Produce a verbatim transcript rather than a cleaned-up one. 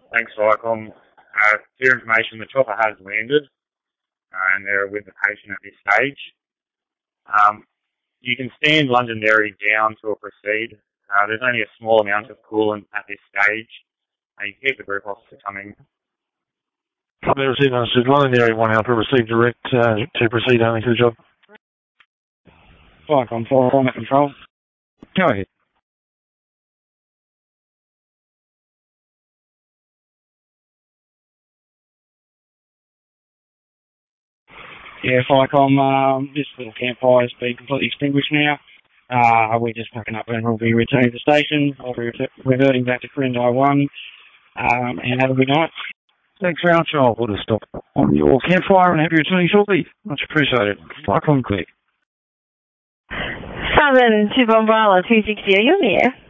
Thanks, Vicom. Uh, for your information, the chopper has landed, uh, and they're with the patient at this stage. Um, you can stand Londonderry down to proceed. Uh, there's only a small amount of coolant at this stage. Uh, you can keep the group officer coming. Copy received, understood. Londonderry one Alpha received direct uh, to proceed only to the job. Vicom four on control. Go ahead. Yeah, Vicom, um, this little campfire has been completely extinguished now. Uh, we're just packing up and we'll be returning to the station. I'll be reverting back to Corindi one, um, and that'll be nice. Thanks very much. I'll put a stop on your campfire and have you returning shortly. Much appreciated. Vicom clear. seven to Bombala two sixty, you're in the air.